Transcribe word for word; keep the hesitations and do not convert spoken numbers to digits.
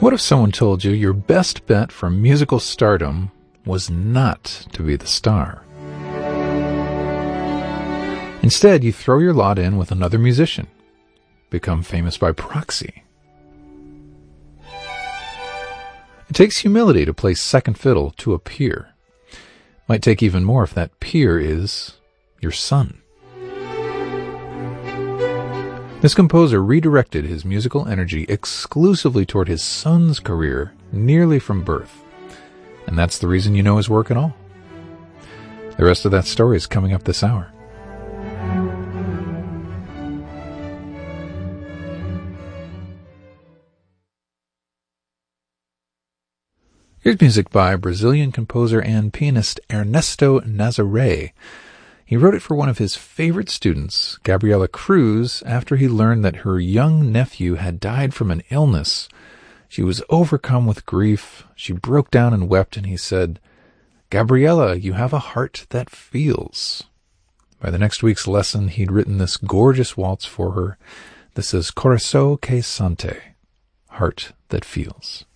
What if someone told you your best bet for musical stardom was not to be the star? Instead, you throw your lot in with another musician, become famous by proxy. It takes humility to play second fiddle to a peer. Might take even more if that peer is your son. This composer redirected his musical energy exclusively toward his son's career nearly from birth. And that's the reason you know his work at all. The rest of that story is coming up this hour. Here's music by Brazilian composer and pianist Ernesto Nazaré. He wrote it for one of his favorite students, Gabriela Cruz, after he learned that her young nephew had died from an illness. She was overcome with grief. She broke down and wept, and he said, "Gabriela, you have a heart that feels." By the next week's lesson, he'd written this gorgeous waltz for her. This is Coração que Sente, Heart That Feels.